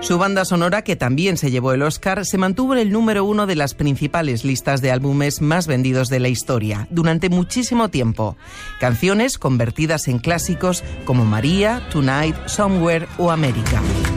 Su banda sonora, que también se llevó el Oscar, se mantuvo en el número 1 de las principales listas de álbumes más vendidos de la historia durante muchísimo tiempo. Canciones convertidas en clásicos como María, Tonight, Somewhere o América.